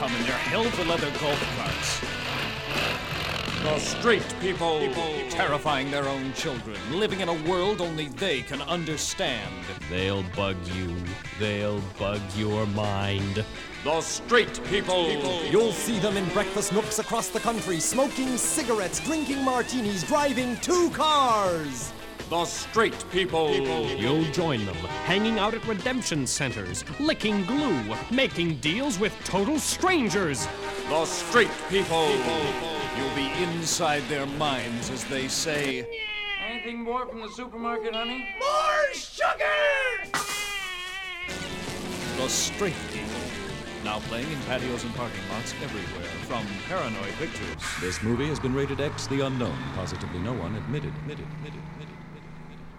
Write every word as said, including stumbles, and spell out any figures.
come in their hell-for-leather golf carts. The straight people. people, terrifying their own children, living in a world only they can understand. They'll bug you. They'll bug your mind. The straight people. people. You'll see them in breakfast nooks across the country, smoking cigarettes, drinking martinis, driving two cars. The straight people. people. You'll join them, hanging out at redemption centers, licking glue, making deals with total strangers. The straight people. people. You'll be inside their minds as they say, "Anything more from the supermarket, honey?" More sugar! The Straight People. Now playing in patios and parking lots everywhere from Paranoid Pictures. This movie has been rated X, the unknown. Positively no one admitted, admitted, admitted, admitted.